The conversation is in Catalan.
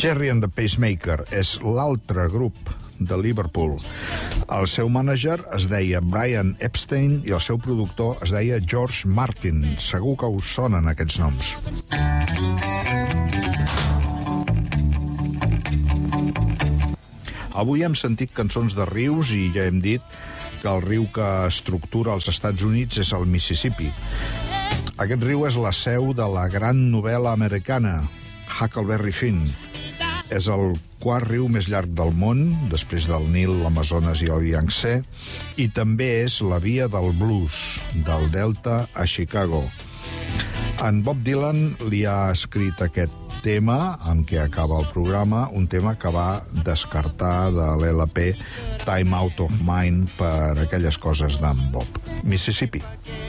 Gerry and the Pacemaker és l'altre grup de Liverpool. El seu mànager es deia Brian Epstein i el seu productor es deia George Martin. Segur que us sonen aquests noms. Avui hem sentit cançons de rius i ja hem dit que el riu que estructura els Estats Units és el Mississippi. Aquest riu és la seu de la gran novel·la americana, Huckleberry Finn. És el quart riu més llarg del món, després del Nil, l'Amazones i el Yangtze, i també és la via del blues, del Delta a Chicago. En Bob Dylan li ha escrit aquest tema amb què acaba el programa, un tema que va descartar de l'LP Time Out of Mind per aquelles coses d'en Bob. Mississippi.